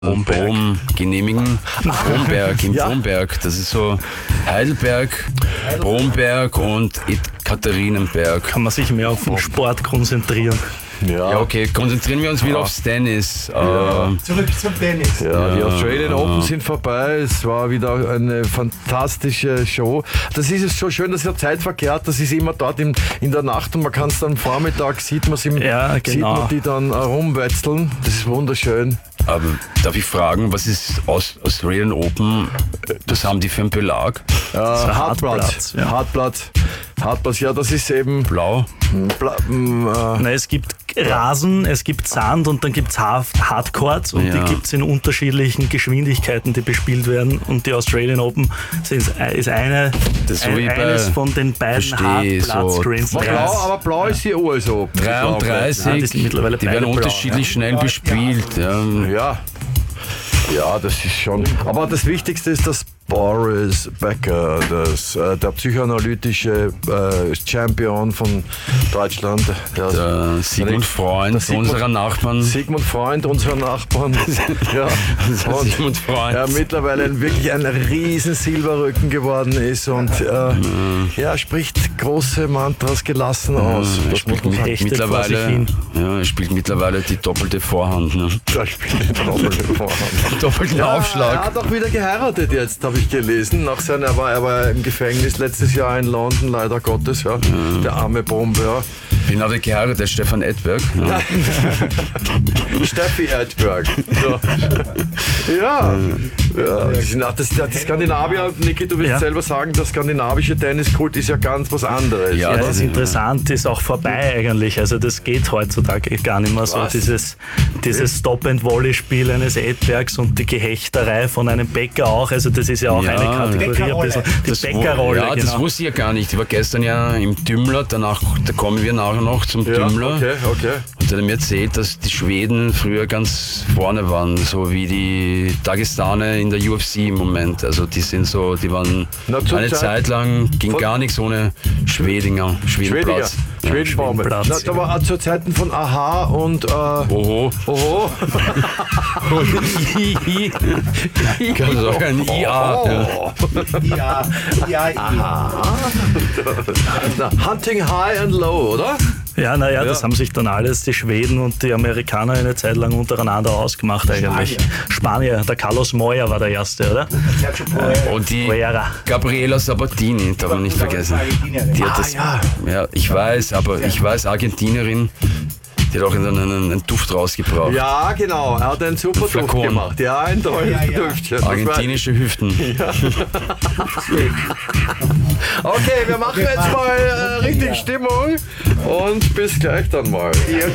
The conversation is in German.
Bohm genehmigen. Bromberg, im Bromberg. Das ist so Heidelberg, Bromberg und Ekaterinenberg. Kann man sich mehr auf den Sport konzentrieren. Ja, okay, konzentrieren wir uns wieder aufs Tennis. Zurück zum Tennis. Ja, die Australian Open sind vorbei. Es war wieder eine fantastische Show. Das ist es so schön, dass der Zeitverkehr hat. Das ist immer dort in der Nacht und man kann es dann am Vormittag, sieht man die dann rumwetzeln. Das ist wunderschön. Aber darf ich fragen, was ist Australian Open? Das haben die für einen Belag? Hartplatz. Ja. Hartplatz, ja, das ist eben Blau? Es gibt Rasen, es gibt Sand und dann gibt es Hardcourts und die gibt es in unterschiedlichen Geschwindigkeiten, die bespielt werden. Und die Australian Open ist eines von den beiden Hardplatz-Grand Slams. Aber blau ist die US Open. 33, die werden unterschiedlich schnell bespielt. Ja, das ist schon. Aber das Wichtigste ist, dass Boris Becker, der psychoanalytische Champion von Deutschland. Der Sigmund Freund, unserer Nachbarn. Sigmund Freund, unserer Nachbarn. Sigmund Freund. Mittlerweile wirklich ein riesen Silberrücken geworden ist und spricht große Mantras gelassen aus. Er spielt mittlerweile die doppelte Vorhand. Ne? Er spielt die doppelte Vorhand. Doppelten Aufschlag. Er hat auch wieder geheiratet jetzt, habe ich gelesen. Er war im Gefängnis letztes Jahr in London, leider Gottes. Ja. Der arme Bomber. Wen hat er geheiratet? Stefan Edberg? Ja. Steffi Edberg. So. Die Skandinavier, Niki, du willst selber sagen, der skandinavische Tenniskult ist ja ganz was anderes. Ja, das ist interessant, ist auch vorbei eigentlich. Also das geht heutzutage gar nicht mehr so. Dieses Stop-and-Volley-Spiel eines Edbergs und die Gehechterei von einem Bäcker auch. Also das ist ja auch eine Kategorie. Ein bisschen. Die Bäckerrolle. Ja, das wusste ich ja gar nicht. Ich war gestern ja im Tümmler, da kommen wir nachher noch zum Tümmler. Okay. Und er hat mir erzählt, dass die Schweden früher ganz vorne waren, so wie die Dagestaner in der UFC im Moment. Also die waren eine Zeit lang, ging gar nichts ohne Schwedenplatz. Schwedenplatz. Da war zu Zeiten von Aha und Oho. Kann man sagen, ein IA. Hunting High and Low, oder? Ja, das haben sich dann alles die Schweden und die Amerikaner eine Zeit lang untereinander ausgemacht eigentlich. Spanier, der Carlos Moya war der Erste, oder? Und die Gabriela Sabatini, darf man nicht vergessen. Die hat das, ich weiß, Argentinierin, die hat auch einen Duft rausgebracht. Ja, genau. Er hat einen super Duft gemacht. Ja, ein tolles Duftchen. Argentinische Hüften. Ja. Okay, wir machen jetzt mal richtig Stimmung und bis gleich dann mal.